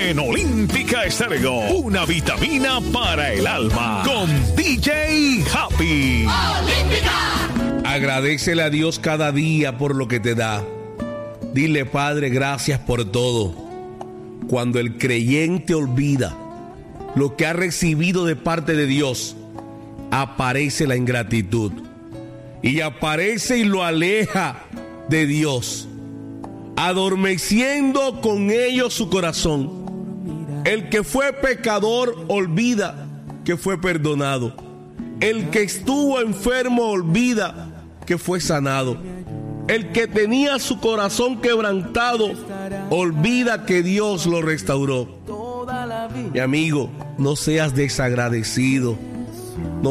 en Olímpica Estéreo. Una vitamina para el alma. Con DJ Happy. ¡Olímpica! Agradécele a Dios cada día por lo que te da. Dile, Padre, gracias por todo. Cuando el creyente olvida lo que ha recibido de parte de Dios, aparece la ingratitud. Y aparece y lo aleja de Dios, adormeciendo con ello su corazón. El que fue pecador olvida que fue perdonado. El que estuvo enfermo olvida que fue sanado. El que tenía su corazón quebrantado olvida que Dios lo restauró. Mi amigo, no seas desagradecido.